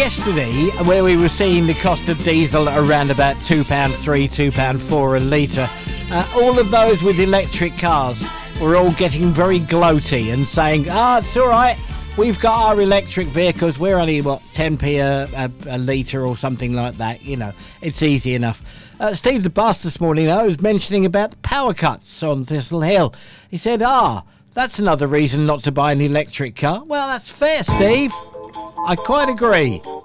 yesterday, where we were seeing the cost of diesel around about £2.3, £2.4 a litre, all of those with electric cars were all getting very gloaty and saying, it's all right, we've got our electric vehicles, we're only, 10p a litre or something like that, it's easy enough. Steve the Bus this morning, I was mentioning about the power cuts on Thistle Hill. He said, that's another reason not to buy an electric car. Well, that's fair, Steve. I quite agree.